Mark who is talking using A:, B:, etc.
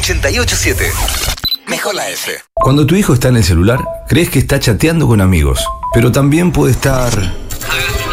A: 88.7. Mejor la F.
B: Cuando tu hijo está en el celular, crees que está chateando con amigos, pero también puede estar